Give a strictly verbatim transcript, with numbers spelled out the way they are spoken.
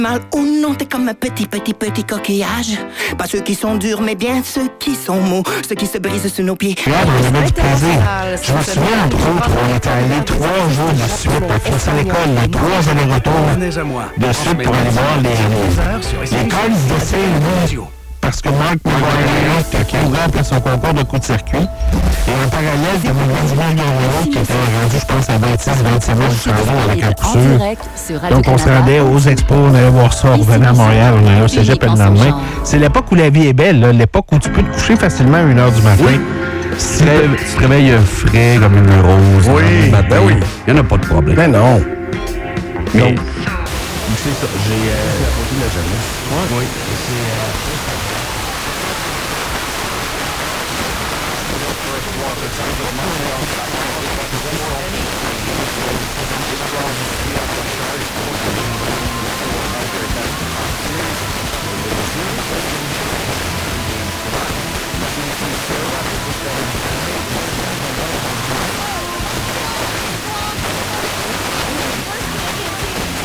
Mal ou non, t'es comme un petit, petit, petit coquillage. Pas ceux qui sont durs, mais bien ceux qui sont mous. Ceux qui se brisent sous nos pieds. Regarde, on avait du plaisir. Je me souviens, entre autres, on était allés trois jours de suite à Fils à l'école, les trois allers-retours de suite pour aller voir les, les cols d'essai. Parce que Marc Maguire, qui a après son concours de coup de circuit, et en parallèle, il y avait Vladimir Guerrero qui était rendu, je pense, à vingt-six vingt-sept mille chevaux avec un poussure. Donc, on se rendait aux expos, on allait voir ça, on revenait à Montréal, on allait au cégep le lendemain. C'est l'époque où la vie est belle, là, l'époque où tu peux te coucher facilement à une heure du matin. Oui. Si tu te réveilles frais comme une rose. Oui, matin, ben oui. Il n'y en a pas de problème. Ben non. Mais, Donc, c'est ça. J'ai euh, apporté de la jeunesse. Ouais. Oui. C'est... Euh,